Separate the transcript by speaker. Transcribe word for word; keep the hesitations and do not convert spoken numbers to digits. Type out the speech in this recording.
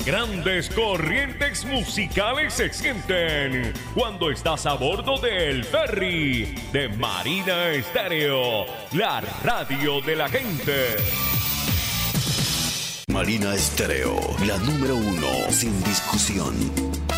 Speaker 1: grandes corrientes musicales se sienten cuando estás a bordo del ferry de Marina Estéreo, la radio de la gente.
Speaker 2: Marina Estéreo, la número uno, sin discusión.